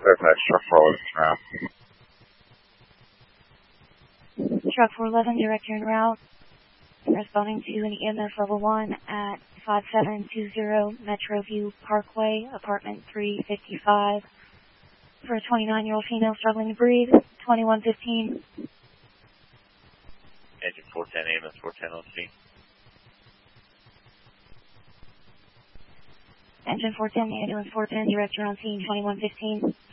Fairfax, truck 411 route. Truck 411, direct your en route. Responding to an EMS level 1 at 5720 Metro View Parkway, apartment 355. For a 29-year-old female struggling to breathe, 2115. Engine 410, AMS 410 on scene. Engine 410, ambulance 410, director on scene, 2115.